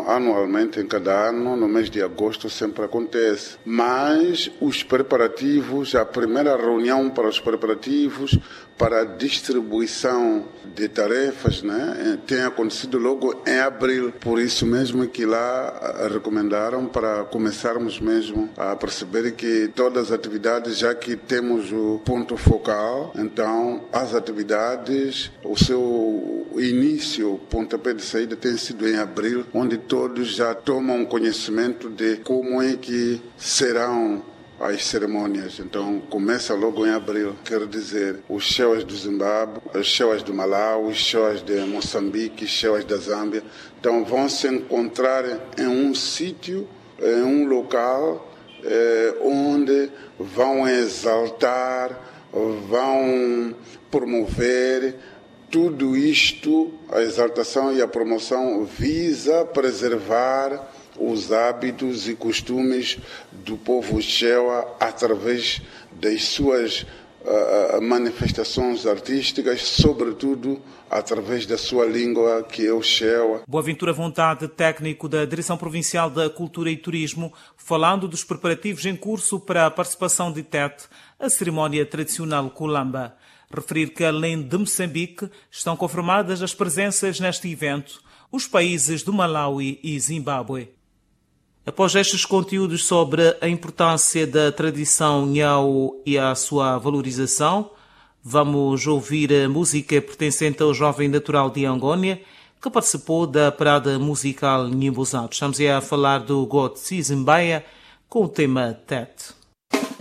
anualmente, em cada ano, no mês de agosto sempre acontece. Mas os preparativos, a primeira reunião para os preparativos, para a distribuição de tarefas, né, tem acontecido logo em abril. Por isso mesmo que lá recomendaram para começarmos mesmo a perceber que todas as atividades, já que temos o ponto focal, então as atividades, o seu início, o pontapé de saída tem sido em abril, onde todos já tomam conhecimento de como é que serão as cerimônias. Então começa logo em abril, quer dizer, os Xewas do Zimbábue, os Xewas do Malawi, os Xewas de Moçambique, os Xewas da Zâmbia. Então vão se encontrar em um sítio, em um local, onde vão exaltar, vão promover tudo isto. A exaltação e a promoção visa preservar os hábitos e costumes do povo Xewa através das suas manifestações artísticas, sobretudo através da sua língua, que é o Xewa. Boaventura Vontade, técnico da Direção Provincial da Cultura e Turismo, falando dos preparativos em curso para a participação de Tete, a cerimónia tradicional Kulamba. Referir que, além de Moçambique, estão confirmadas as presenças neste evento os países do Malawi e Zimbábue. Após estes conteúdos sobre a importância da tradição Nhau e a sua valorização, vamos ouvir a música pertencente ao jovem natural de Angônia, que participou da parada musical Nyimbozado. Estamos a falar do God Sizimbaia com o tema Tete.